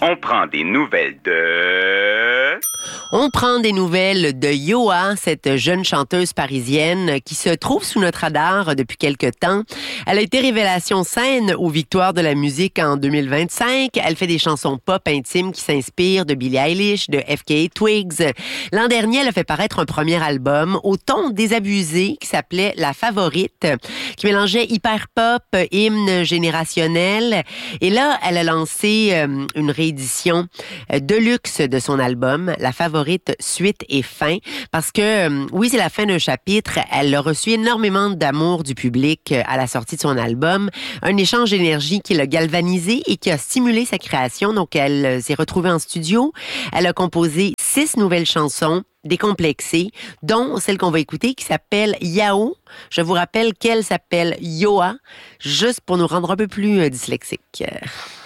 On prend des nouvelles de... On prend des nouvelles de Yoa, cette jeune chanteuse parisienne qui se trouve sous notre radar depuis quelque temps. Elle a été révélation scène aux Victoires de la musique en 2025. Elle fait des chansons pop intimes qui s'inspirent de Billie Eilish, de FKA Twigs. L'an dernier, elle a fait paraître un premier album au ton désabusé qui s'appelait La Favorite, qui mélangeait hyper pop, hymne générationnel. Et là, elle a lancé une réédition deluxe de son album, La Favorite suite et fin, parce que oui, c'est la fin d'un chapitre. Elle a reçu énormément d'amour du public à la sortie de son album, un échange d'énergie qui l'a galvanisé et qui a stimulé sa création. Donc, elle s'est retrouvée en studio. Elle a composé 6 nouvelles chansons décomplexées, dont celle qu'on va écouter qui s'appelle Yao. Je vous rappelle qu'elle s'appelle Yoa, juste pour nous rendre un peu plus dyslexiques.